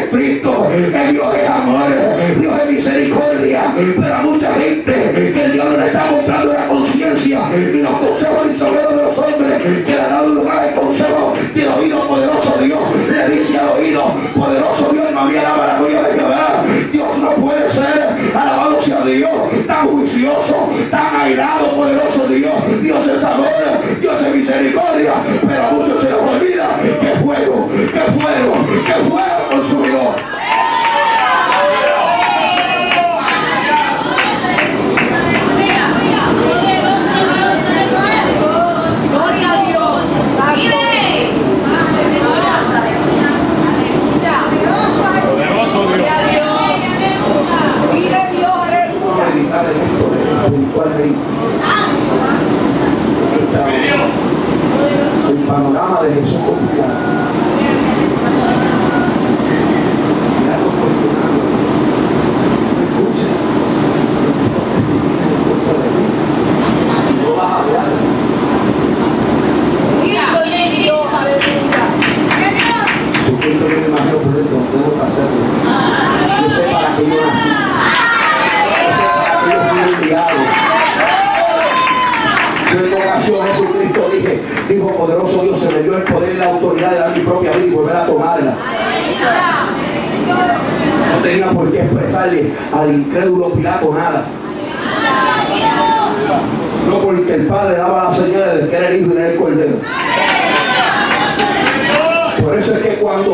es Cristo, que Dios es amor, Dios es misericordia. Pero a mucha gente que el diablo le está comprando la conciencia y los consejos insoleros de los hombres, que le han dado lugar al consejo del oído poderoso Dios. Le dice al oído poderoso Dios, no había la maravilla de Jehová. Dios no puede ser, alabado sea Dios, tan juicioso, tan airado, poderoso Dios. Dios es amor, Dios es misericordia, pero a muchos se les olvida que fuego, que fuego, que fuego consumidor. Meditar en esto espiritualmente. El panorama de Jesús con Pilato. Pilato cuestionando. No escucha lo que estos testifican en contra de mí. Y no vas a hablar. Jesucristo, yo me imagino por dentro, no tengo que hacerlo. Yo sé para qué yo nací. En ocasión Jesucristo dijo, poderoso Dios, se me dio el poder y la autoridad de dar mi propia vida y volver a tomarla. No tenía por qué expresarle al incrédulo Pilato nada, sino porque el Padre daba las señales de que era el Hijo y era el Cordero. Por eso es que cuando